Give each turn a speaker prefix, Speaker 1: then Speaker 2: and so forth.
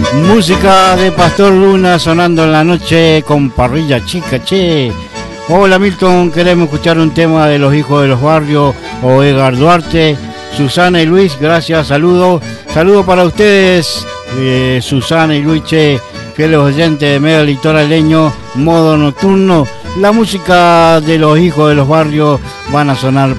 Speaker 1: Música de Pastor Luna sonando en la noche con Parrilla Chica, che. Hola Milton, queremos escuchar un tema de los Hijos de los Barrios o Edgar Duarte. Susana y Luis, gracias, saludos. Saludos para ustedes, Susana y Luis, che, fieles oyentes de Medio Litoraleño, modo nocturno. La música de los Hijos de los Barrios van a sonar